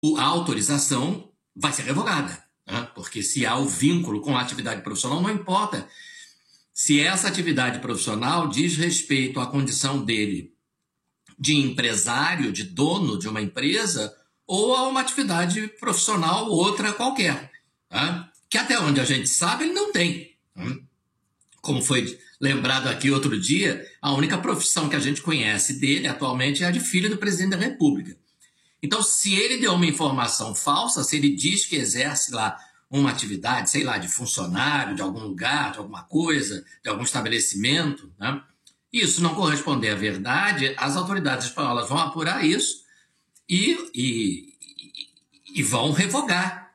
a autorização vai ser revogada, né? Porque se há o vínculo com a atividade profissional, não importa se essa atividade profissional diz respeito à condição dele de empresário, de dono de uma empresa, ou a uma atividade profissional outra qualquer, tá? Que até onde a gente sabe ele não tem. Como foi lembrado aqui outro dia, a única profissão que a gente conhece dele atualmente é a de filho do presidente da República. Então, se ele deu uma informação falsa, se ele diz que exerce lá uma atividade, sei lá, de funcionário, de algum lugar, de alguma coisa, de algum estabelecimento, né? Isso não corresponder à verdade, as autoridades espanholas vão apurar isso e vão revogar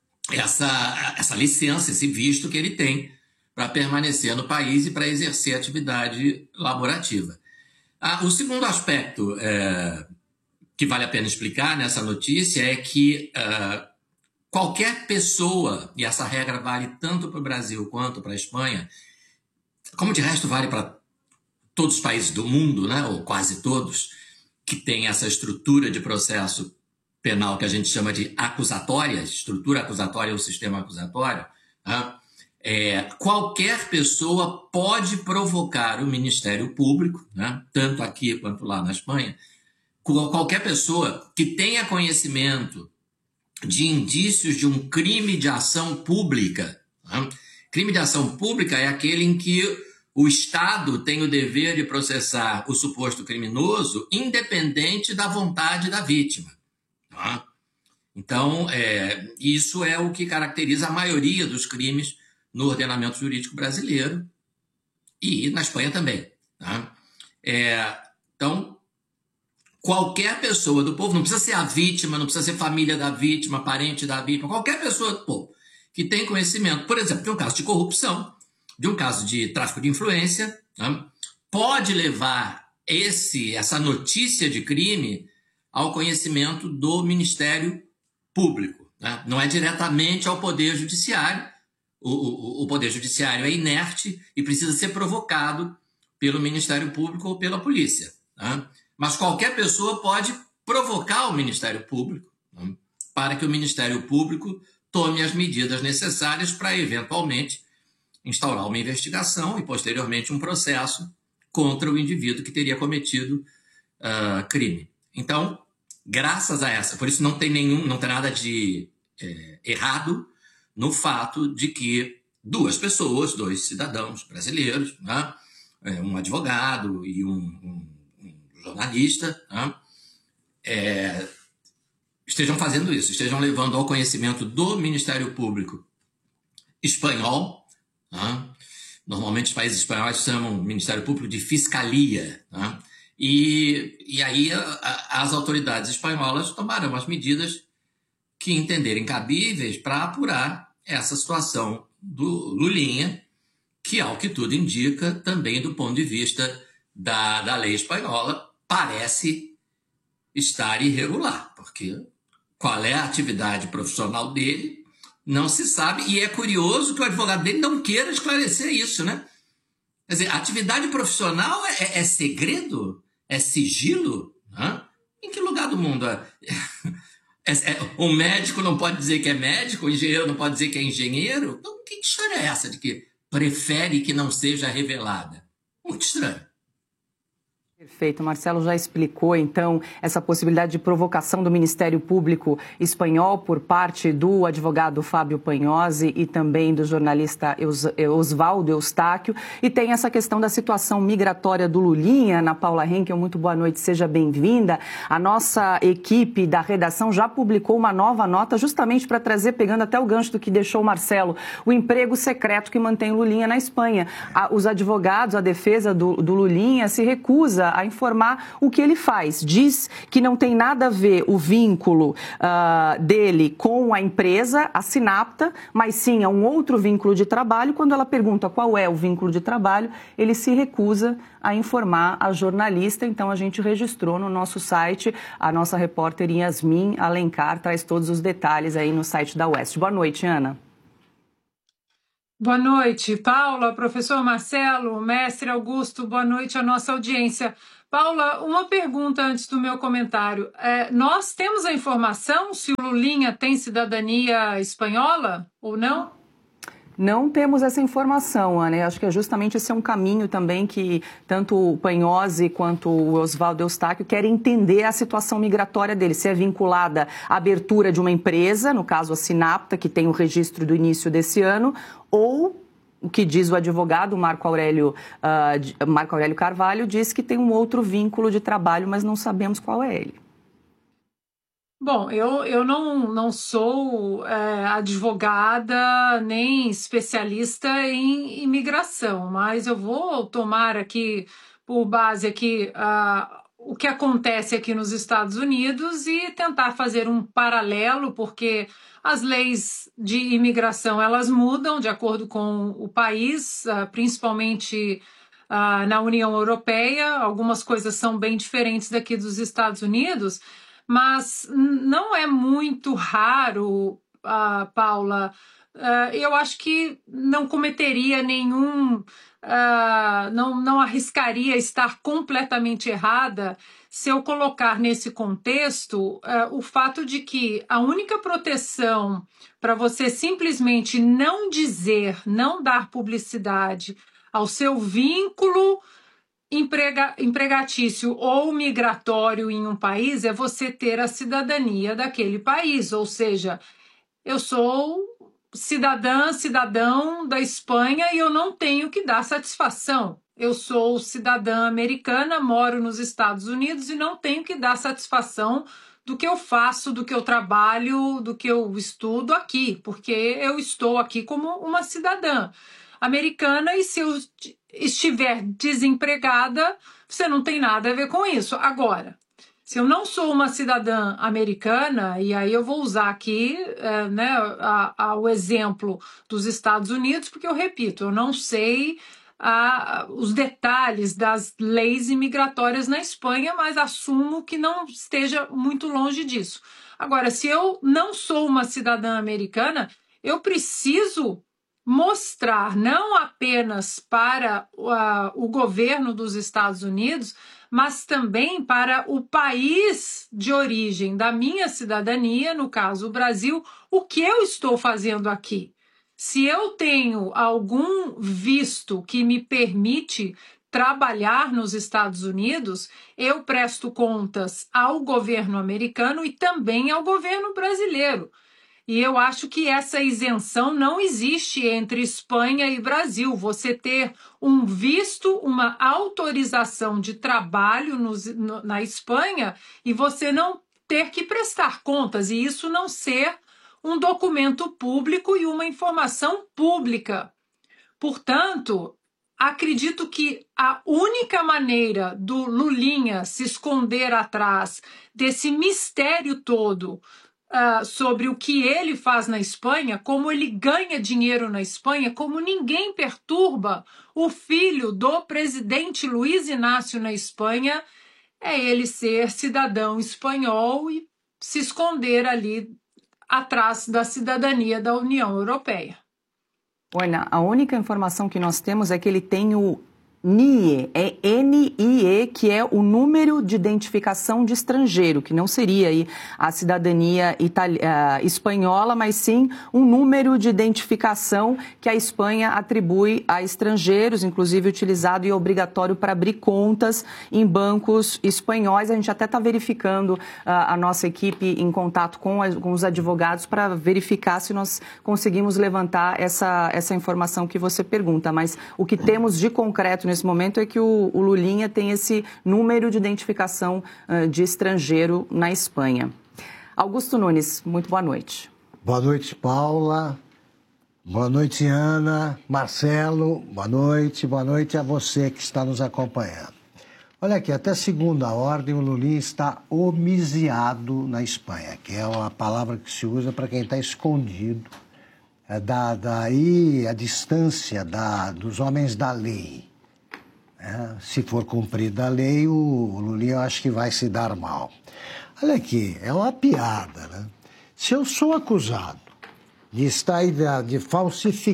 essa licença, esse visto que ele tem para permanecer no país e para exercer atividade laborativa. O segundo aspecto que vale a pena explicar nessa notícia é que qualquer pessoa, e essa regra vale tanto para o Brasil quanto para a Espanha, como de resto vale para todos os países do mundo, né, ou quase todos, que tem essa estrutura de processo penal que a gente chama de acusatória, estrutura acusatória ou sistema acusatório, né? Qualquer pessoa pode provocar o Ministério Público, né, tanto aqui quanto lá na Espanha, qualquer pessoa que tenha conhecimento de indícios de um crime de ação pública. Né? Crime de ação pública é aquele em que o Estado tem o dever de processar o suposto criminoso independente da vontade da vítima. Né? Então, isso é o que caracteriza a maioria dos crimes no ordenamento jurídico brasileiro e na Espanha também. Né? Então, qualquer pessoa do povo, não precisa ser a vítima, não precisa ser família da vítima, parente da vítima, qualquer pessoa do povo que tem conhecimento, por exemplo, de um caso de corrupção, de um caso de tráfico de influência, né, pode levar essa notícia de crime ao conhecimento do Ministério Público. Né? Não é diretamente ao Poder Judiciário. O Poder Judiciário é inerte e precisa ser provocado pelo Ministério Público ou pela polícia. Né? Mas qualquer pessoa pode provocar o Ministério Público, né, para que o Ministério Público tome as medidas necessárias para, eventualmente, instaurar uma investigação e, posteriormente, um processo contra o indivíduo que teria cometido crime. Então, graças a essa, por isso não tem nada de errado no fato de que dois cidadãos brasileiros, né, um advogado e um jornalista, né, estejam fazendo isso, estejam levando ao conhecimento do Ministério Público espanhol, né? Normalmente os países espanhóis chamam o Ministério Público de fiscalia, né? E aí as autoridades espanholas tomarão as medidas que entenderem cabíveis para apurar essa situação do Lulinha, que, ao que tudo indica, também do ponto de vista da lei espanhola, parece estar irregular, porque qual é a atividade profissional dele não se sabe, e é curioso que o advogado dele não queira esclarecer isso, né? Quer dizer, a atividade profissional é segredo? É sigilo? Né? Em que lugar do mundo? O médico não pode dizer que é médico, o engenheiro não pode dizer que é engenheiro? Então, que história é essa de que prefere que não seja revelada? Muito estranho. Perfeito. Marcelo já explicou, então, essa possibilidade de provocação do Ministério Público espanhol por parte do advogado Fábio Panhosi e também do jornalista Oswaldo Eustáquio. E tem essa questão da situação migratória do Lulinha. Ana Paula Henkel, muito boa noite, seja bem-vinda. A nossa equipe da redação já publicou uma nova nota justamente para trazer, pegando até o gancho do que deixou o Marcelo, o emprego secreto que mantém o Lulinha na Espanha. Os advogados, a defesa do Lulinha se recusa a informar o que ele faz. Diz que não tem nada a ver o vínculo dele com a empresa, a Sinapta, mas sim a um outro vínculo de trabalho. Quando ela pergunta qual é o vínculo de trabalho, ele se recusa a informar a jornalista. Então, a gente registrou no nosso site. A nossa repórter Yasmin Alencar traz todos os detalhes aí no site da Oeste. Boa noite, Ana. Boa noite, Paula, professor Marcelo, mestre Augusto, boa noite à nossa audiência. Paula, uma pergunta antes do meu comentário. Nós temos a informação se o Lulinha tem cidadania espanhola ou não? Não temos essa informação, Ana. Eu acho que justamente esse é um caminho também que tanto o Panhosi quanto o Oswaldo Eustáquio querem entender a situação migratória dele, se é vinculada à abertura de uma empresa, no caso a Sinapta, que tem o registro do início desse ano, ou o que diz o advogado Marco Aurélio Carvalho, diz que tem um outro vínculo de trabalho, mas não sabemos qual é ele. Bom, eu não sou advogada nem especialista em imigração, mas eu vou tomar aqui por base aqui o que acontece aqui nos Estados Unidos e tentar fazer um paralelo, porque as leis de imigração elas mudam de acordo com o país, principalmente na União Europeia. Algumas coisas são bem diferentes daqui dos Estados Unidos, mas não é muito raro, Paula. Eu acho que não cometeria nenhum, não arriscaria estar completamente errada se eu colocar nesse contexto o fato de que a única proteção para você simplesmente não dizer, não dar publicidade ao seu vínculo empregatício ou migratório em um país é você ter a cidadania daquele país, ou seja, eu sou cidadão da Espanha e eu não tenho que dar satisfação. Eu sou cidadã americana, moro nos Estados Unidos e não tenho que dar satisfação do que eu faço, do que eu trabalho, do que eu estudo aqui, porque eu estou aqui como uma cidadã americana e se eu estiver desempregada, você não tem nada a ver com isso. Agora, se eu não sou uma cidadã americana, e aí eu vou usar aqui o exemplo dos Estados Unidos, porque eu repito, eu não sei os detalhes das leis imigratórias na Espanha, mas assumo que não esteja muito longe disso. Agora, se eu não sou uma cidadã americana, eu preciso mostrar não apenas para o governo dos Estados Unidos, mas também para o país de origem da minha cidadania, no caso o Brasil, o que eu estou fazendo aqui. Se eu tenho algum visto que me permite trabalhar nos Estados Unidos, eu presto contas ao governo americano e também ao governo brasileiro. E eu acho que essa isenção não existe entre Espanha e Brasil. Você ter um visto, uma autorização de trabalho na Espanha e você não ter que prestar contas, e isso não ser um documento público e uma informação pública. Portanto, acredito que a única maneira do Lulinha se esconder atrás desse mistério todo sobre o que ele faz na Espanha, como ele ganha dinheiro na Espanha, como ninguém perturba o filho do presidente Luiz Inácio na Espanha, é ele ser cidadão espanhol e se esconder ali atrás da cidadania da União Europeia. Olha, a única informação que nós temos é que ele tem o NIE, é NIE, que é o número de identificação de estrangeiro, que não seria aí a cidadania espanhola, mas sim um número de identificação que a Espanha atribui a estrangeiros, inclusive utilizado e obrigatório para abrir contas em bancos espanhóis. A gente até está verificando a nossa equipe em contato com os advogados para verificar se nós conseguimos levantar essa informação que você pergunta, mas o que temos de concreto nesse momento é que o Lulinha tem esse número de identificação de estrangeiro na Espanha. Augusto Nunes, muito boa noite. Boa noite, Paula. Boa noite, Ana. Marcelo, boa noite a você que está nos acompanhando. Olha aqui, até segunda ordem o Lulinha está homiziado na Espanha, que é uma palavra que se usa para quem está escondido, daí a distância dos homens da lei. Se for cumprida a lei, o Lulinha eu acho que vai se dar mal. Olha aqui, é uma piada, né? Se eu sou acusado de estar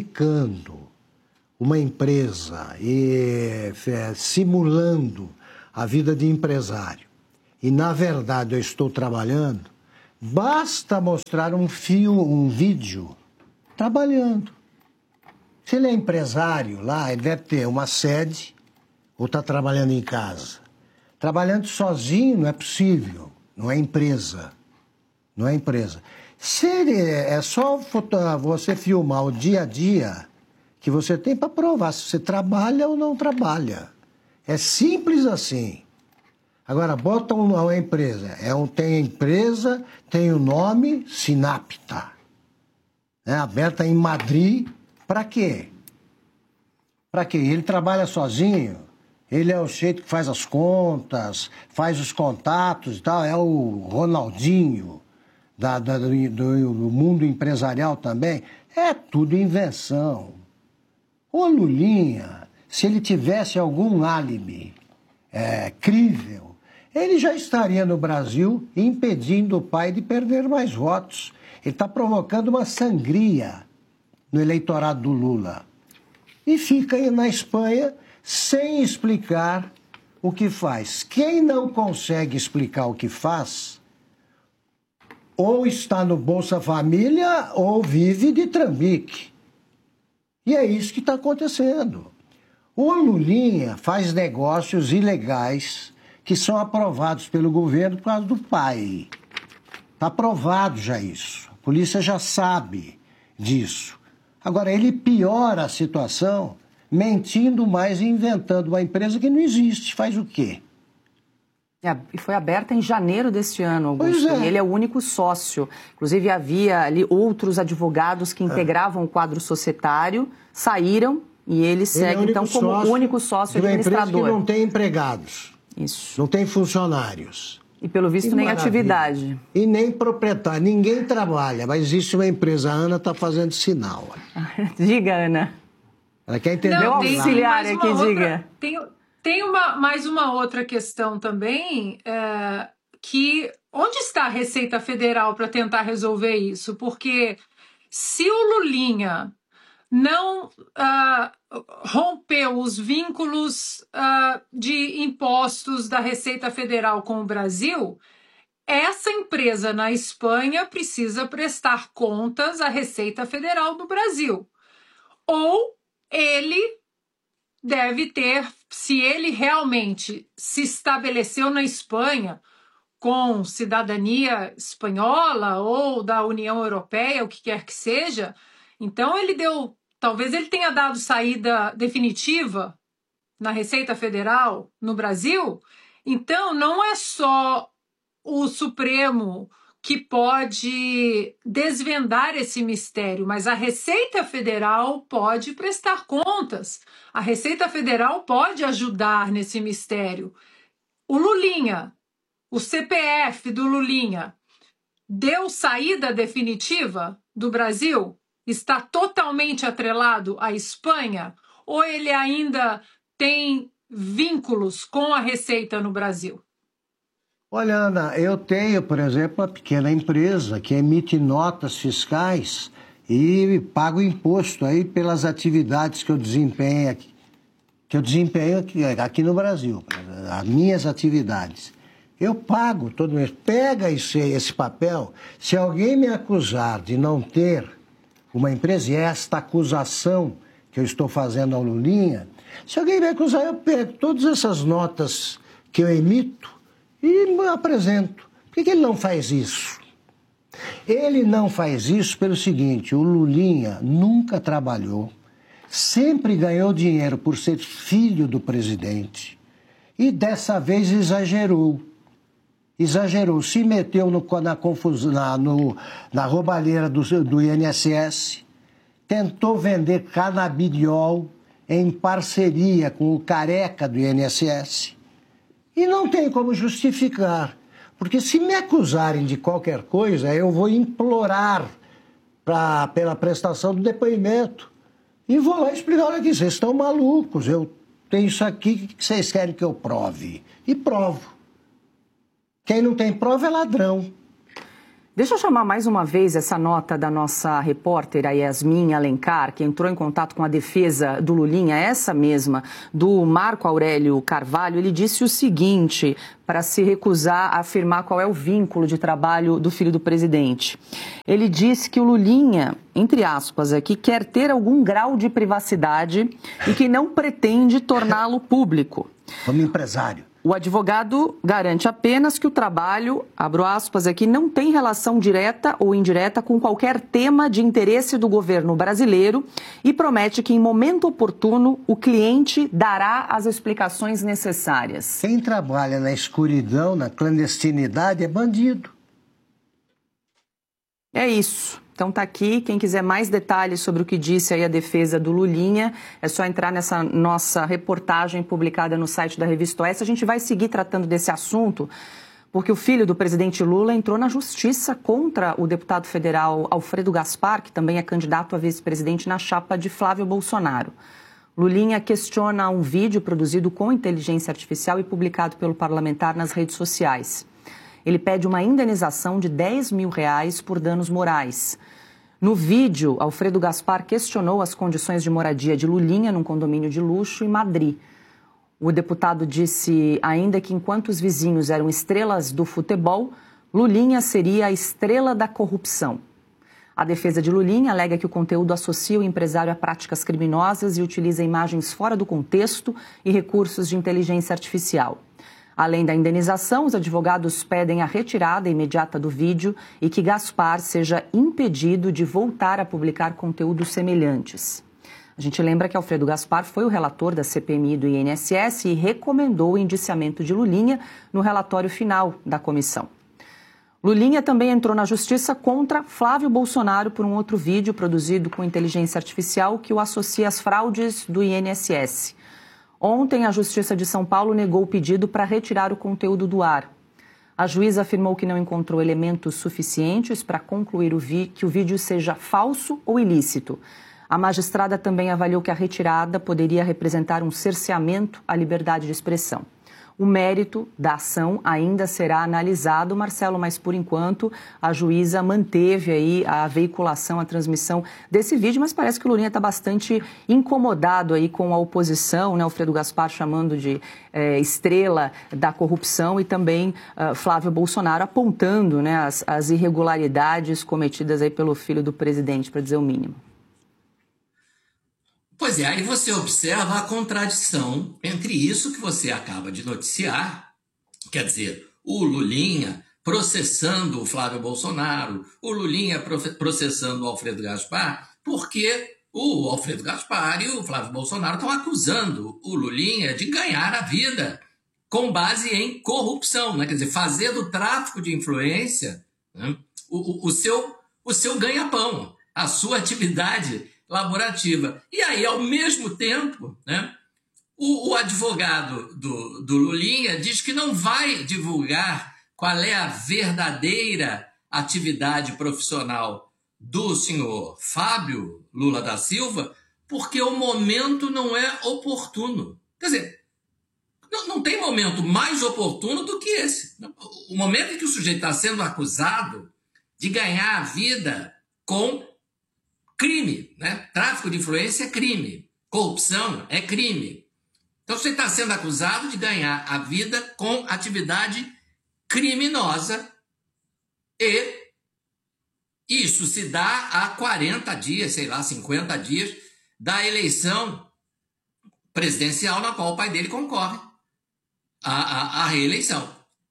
falsificando uma empresa e simulando a vida de empresário, e na verdade eu estou trabalhando, basta mostrar um vídeo trabalhando. Se ele é empresário lá, ele deve ter uma sede ou está trabalhando em casa. Trabalhando sozinho não é possível, não é empresa. Não é empresa. Se ele é só você filmar o dia a dia que você tem para provar se você trabalha ou não trabalha. É simples assim. Agora, bota uma empresa. Tem a empresa, tem o nome Sinapta. Aberta em Madrid. Para quê? Para quê? Ele trabalha sozinho. Ele é o jeito que faz as contas, faz os contatos e tal. É o Ronaldinho do mundo empresarial também. É tudo invenção. O Lulinha, se ele tivesse algum álibi crível, ele já estaria no Brasil impedindo o pai de perder mais votos. Ele está provocando uma sangria no eleitorado do Lula. E fica aí na Espanha sem explicar o que faz. Quem não consegue explicar o que faz, ou está no Bolsa Família ou vive de trambique. E é isso que está acontecendo. O Lulinha faz negócios ilegais que são aprovados pelo governo por causa do pai. Está aprovado já isso. A polícia já sabe disso. Agora, ele piora a situação mentindo mais e inventando uma empresa que não existe. Faz o quê? E foi aberta em janeiro deste ano, Augusto. Pois é. E ele é o único sócio. Inclusive, havia ali outros advogados que integravam o quadro societário, saíram e ele segue, então, como o único sócio administrador. De uma empresa que não tem empregados. Isso. Não tem funcionários. E, pelo visto, nem atividade. E nem proprietário. Ninguém trabalha, mas existe uma empresa. A Ana está fazendo sinal. Diga, Ana. Ela quer entender o auxiliar aqui, diga. Tem mais uma outra questão também, que onde está a Receita Federal para tentar resolver isso? Porque se o Lulinha não rompeu os vínculos de impostos da Receita Federal com o Brasil, essa empresa na Espanha precisa prestar contas à Receita Federal do Brasil. Ou ele deve ter, se ele realmente se estabeleceu na Espanha com cidadania espanhola ou da União Europeia, o que quer que seja, então talvez ele tenha dado saída definitiva na Receita Federal no Brasil. Então não é só o Supremo que pode desvendar esse mistério, mas a Receita Federal pode prestar contas. A Receita Federal pode ajudar nesse mistério. O Lulinha, o CPF do Lulinha, deu saída definitiva do Brasil? Está totalmente atrelado à Espanha? Ou ele ainda tem vínculos com a Receita no Brasil? Olha, Ana, eu tenho, por exemplo, uma pequena empresa que emite notas fiscais e pago imposto aí pelas atividades que eu desempenho aqui no Brasil, as minhas atividades. Eu pago todo mês. Pega esse papel. Se alguém me acusar de não ter uma empresa, e esta acusação que eu estou fazendo ao Lulinha, se alguém me acusar, eu pego todas essas notas que eu emito e me apresento. Por que ele não faz isso? Ele não faz isso pelo seguinte: o Lulinha nunca trabalhou, sempre ganhou dinheiro por ser filho do presidente e dessa vez exagerou. Se meteu na confusão, na roubalheira do INSS, tentou vender canabidiol em parceria com o careca do INSS. E não tem como justificar, porque se me acusarem de qualquer coisa, eu vou implorar pela prestação do depoimento. E vou lá explicar: olha aqui, vocês estão malucos, eu tenho isso aqui, o que vocês querem que eu prove? E provo. Quem não tem prova é ladrão. Deixa eu chamar mais uma vez essa nota da nossa repórter, a Yasmin Alencar, que entrou em contato com a defesa do Lulinha, essa mesma, do Marco Aurélio Carvalho. Ele disse o seguinte, para se recusar a afirmar qual é o vínculo de trabalho do filho do presidente. Ele disse que o Lulinha, entre aspas aqui, quer ter algum grau de privacidade e que não pretende torná-lo público. Como empresário. O advogado garante apenas que o trabalho, abro aspas aqui, não tem relação direta ou indireta com qualquer tema de interesse do governo brasileiro e promete que, em momento oportuno, o cliente dará as explicações necessárias. Quem trabalha na escuridão, na clandestinidade, é bandido. É isso. Então tá aqui, quem quiser mais detalhes sobre o que disse aí a defesa do Lulinha, é só entrar nessa nossa reportagem publicada no site da Revista Oeste. A gente vai seguir tratando desse assunto, porque o filho do presidente Lula entrou na justiça contra o deputado federal Alfredo Gaspar, que também é candidato a vice-presidente na chapa de Flávio Bolsonaro. Lulinha questiona um vídeo produzido com inteligência artificial e publicado pelo parlamentar nas redes sociais. Ele pede uma indenização de R$10 mil por danos morais. No vídeo, Alfredo Gaspar questionou as condições de moradia de Lulinha num condomínio de luxo em Madrid. O deputado disse ainda que enquanto os vizinhos eram estrelas do futebol, Lulinha seria a estrela da corrupção. A defesa de Lulinha alega que o conteúdo associa o empresário a práticas criminosas e utiliza imagens fora do contexto e recursos de inteligência artificial. Além da indenização, os advogados pedem a retirada imediata do vídeo e que Gaspar seja impedido de voltar a publicar conteúdos semelhantes. A gente lembra que Alfredo Gaspar foi o relator da CPMI do INSS e recomendou o indiciamento de Lulinha no relatório final da comissão. Lulinha também entrou na justiça contra Flávio Bolsonaro por um outro vídeo produzido com inteligência artificial que o associa às fraudes do INSS. Ontem, a Justiça de São Paulo negou o pedido para retirar o conteúdo do ar. A juíza afirmou que não encontrou elementos suficientes para concluir que o vídeo seja falso ou ilícito. A magistrada também avaliou que a retirada poderia representar um cerceamento à liberdade de expressão. O mérito da ação ainda será analisado, Marcelo, mas por enquanto a juíza manteve aí a veiculação, a transmissão desse vídeo, mas parece que o Lulinha está bastante incomodado aí com a oposição, né? Alfredo Gaspar chamando de estrela da corrupção e também Flávio Bolsonaro apontando, né, as irregularidades cometidas aí pelo filho do presidente, para dizer o mínimo. Pois é, aí você observa a contradição entre isso que você acaba de noticiar, quer dizer, o Lulinha processando o Flávio Bolsonaro, o Lulinha processando o Alfredo Gaspar, porque o Alfredo Gaspar e o Flávio Bolsonaro estão acusando o Lulinha de ganhar a vida com base em corrupção, né? Quer dizer, fazer do tráfico de influência, né, o seu ganha-pão, a sua atividade laborativa. E aí, ao mesmo tempo, né, o advogado do Lulinha diz que não vai divulgar qual é a verdadeira atividade profissional do senhor Fábio Lula da Silva, porque o momento não é oportuno. Quer dizer, não tem momento mais oportuno do que esse. O momento em que o sujeito está sendo acusado de ganhar a vida com crime, né? Tráfico de influência é crime, corrupção é crime. Então você está sendo acusado de ganhar a vida com atividade criminosa e isso se dá a 40 dias, sei lá, 50 dias da eleição presidencial na qual o pai dele concorre à reeleição.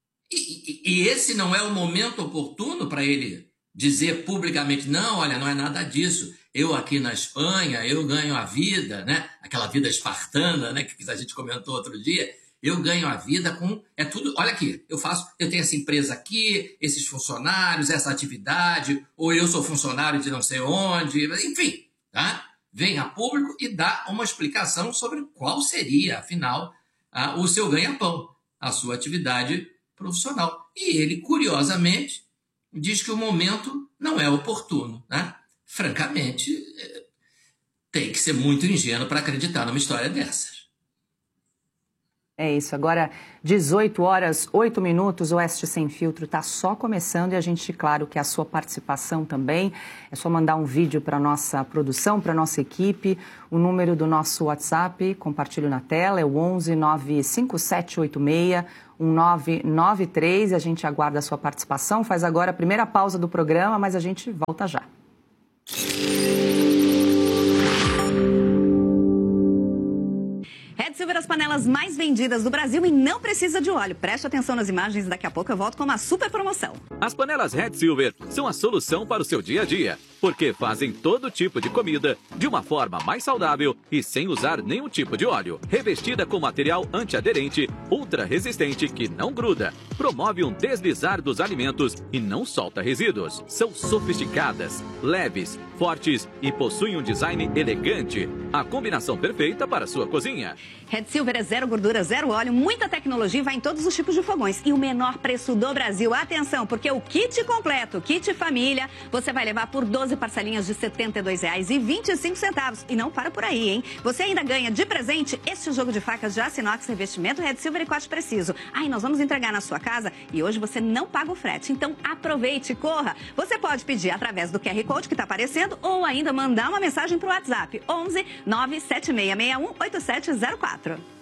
E esse não é o momento oportuno para ele dizer publicamente, não, olha, não é nada disso. Eu aqui na Espanha, eu ganho a vida, né? Aquela vida espartana, né? Que a gente comentou outro dia. Eu ganho a vida com... É tudo... Olha aqui, eu tenho essa empresa aqui, esses funcionários, essa atividade, ou eu sou funcionário de não sei onde, enfim, tá? Vem a público e dá uma explicação sobre qual seria, afinal, o seu ganha-pão, a sua atividade profissional. E ele, curiosamente, diz que o momento não é oportuno, né? Francamente, tem que ser muito ingênuo para acreditar numa história dessas. É isso, agora 18 horas, 8 minutos, o Oeste Sem Filtro está só começando e a gente, claro, que a sua participação também. É só mandar um vídeo para a nossa produção, para a nossa equipe. O número do nosso WhatsApp, compartilho na tela, é o 11 95786 1993. A gente aguarda a sua participação. Faz agora a primeira pausa do programa, mas a gente volta já. Red Silver, as panelas mais vendidas do Brasil e não precisa de óleo. Preste atenção nas imagens, daqui a pouco eu volto com uma super promoção. As panelas Red Silver são a solução para o seu dia a dia, porque fazem todo tipo de comida de uma forma mais saudável e sem usar nenhum tipo de óleo. Revestida com material antiaderente, ultra resistente que não gruda, promove um deslizar dos alimentos e não solta resíduos. São sofisticadas, leves, fortes e possuem um design elegante. A combinação perfeita para a sua cozinha. Red Silver é zero gordura, zero óleo, muita tecnologia e vai em todos os tipos de fogões. E o menor preço do Brasil. Atenção, porque o kit completo, kit família, você vai levar por 12 parcelinhas de R$ 72,25. E não para por aí, hein? Você ainda ganha de presente este jogo de facas de aço inox, revestimento Red Silver e corte preciso. Aí nós vamos entregar na sua casa e hoje você não paga o frete. Então aproveite, corra. Você pode pedir através do QR Code que está aparecendo ou ainda mandar uma mensagem para o WhatsApp 11 97661 8704.